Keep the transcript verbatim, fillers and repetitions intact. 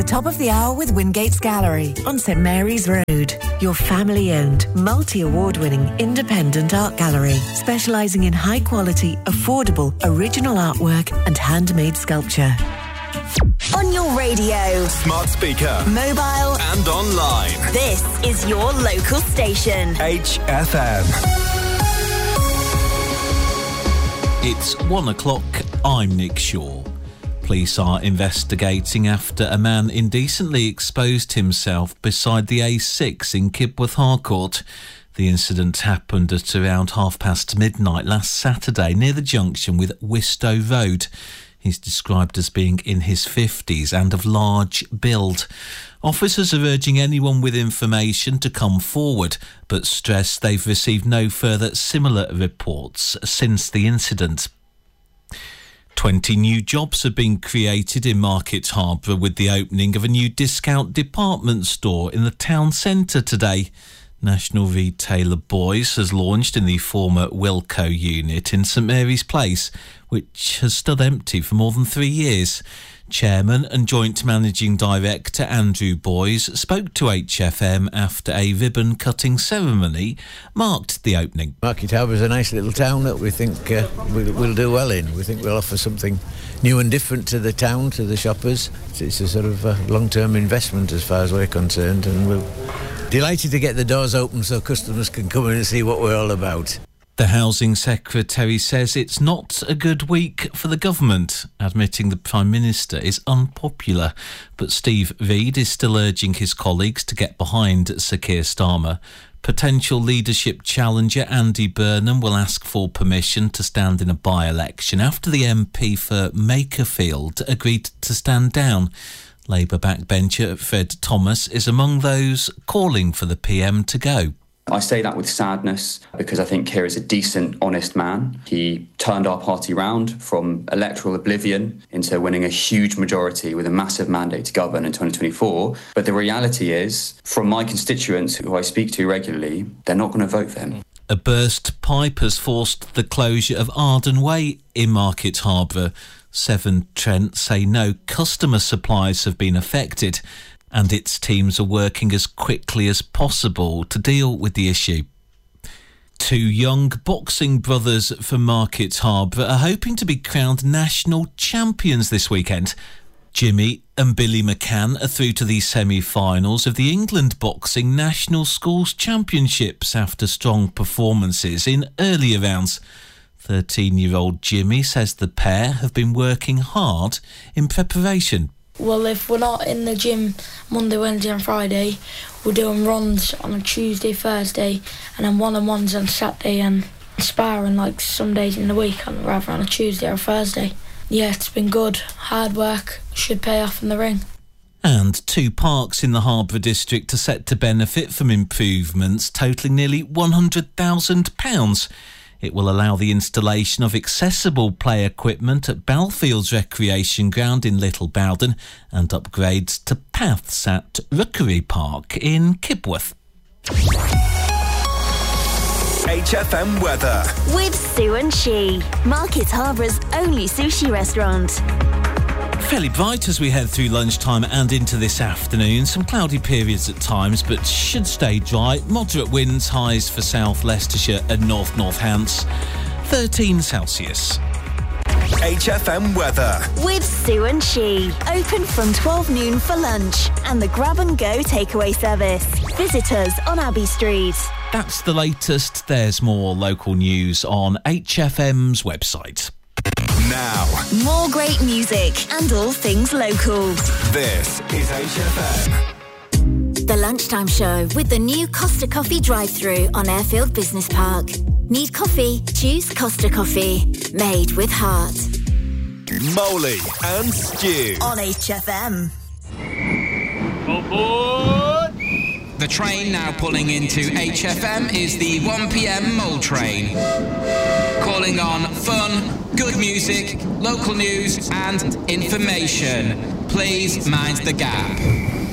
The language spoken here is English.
Top of the hour with Wingates Gallery on St Mary's Road. Your family-owned, multi-award-winning independent art gallery, specialising in high-quality, affordable, original artwork and handmade sculpture. On your radio, smart speaker, mobile and online. This is your local station. H F M. It's one o'clock. I'm Nick Shaw. Police are investigating after a man indecently exposed himself beside the A six in Kibworth Harcourt. The incident happened at around half past midnight last Saturday near the junction with Wistow Road. He's described as being in his fifties and of large build. Officers are urging anyone with information to come forward, but stress they've received no further similar reports since the incident. twenty new jobs have been created in Market Harborough with the opening of a new discount department store in the town centre today. National retailer Boys has launched in the former Wilko unit in St Mary's Place, which has stood empty for more than three years. Chairman and Joint Managing Director Andrew Boys spoke to H F M after a ribbon-cutting ceremony marked the opening. Market Harborough is a nice little town that we think uh, we'll, we'll do well in. We think we'll offer something new and different to the town, to the shoppers. It's, it's a sort of uh, long-term investment as far as we're concerned, and we're delighted to get the doors open so customers can come in and see what we're all about. The Housing Secretary says it's not a good week for the government, admitting the Prime Minister is unpopular. But Steve Reid is still urging his colleagues to get behind Sir Keir Starmer. Potential leadership challenger Andy Burnham will ask for permission to stand in a by-election after the M P for Makerfield agreed to stand down. Labour backbencher Fred Thomas is among those calling for the P M to go. I say that with sadness because I think Keir is a decent, honest man. He turned our party round from electoral oblivion into winning a huge majority with a massive mandate to govern in twenty twenty-four. But the reality is, from my constituents who I speak to regularly, they're not going to vote for him. A burst pipe has forced the closure of Arden Way in Market Harborough. Severn Trent say no customer supplies have been affected, and its teams are working as quickly as possible to deal with the issue. Two young boxing brothers from Market Harborough are hoping to be crowned national champions this weekend. Jimmy and Billy McCann are through to the semi-finals of the England Boxing National Schools Championships after strong performances in earlier rounds. thirteen-year-old Jimmy says the pair have been working hard in preparation. Well, if we're not in the gym Monday, Wednesday and Friday, we're doing runs on a Tuesday, Thursday, and then one-on-ones on Saturday and sparring like some days in the week, on, rather on a Tuesday or Thursday. Yeah, it's been good. Hard work should pay off in the ring. And two parks in the Harborough district are set to benefit from improvements totalling nearly one hundred thousand pounds. It will allow the installation of accessible play equipment at Belfields Recreation Ground in Little Bowden and upgrades to paths at Rookery Park in Kibworth. H F M weather. With Sue and She, Market Harbour's only sushi restaurant. Fairly bright as we head through lunchtime and into this afternoon. Some cloudy periods at times, but should stay dry. Moderate winds, highs for South Leicestershire and North Northants. thirteen Celsius. H F M weather. With Sue and She. Open from twelve noon for lunch and the grab and go takeaway service. Visit us on Abbey Street. That's the latest. There's more local news on H F M's website. Now, more great music and all things local. This is H F M. The Lunchtime Show with the new Costa Coffee drive-thru on Airfield Business Park. Need coffee? Choose Costa Coffee. Made with heart. Molly and Stu. On H F M. Aboard! The train now pulling into H F M is the one p.m. Mole Train. Calling on fun, good music, local news and information. Please mind the gap.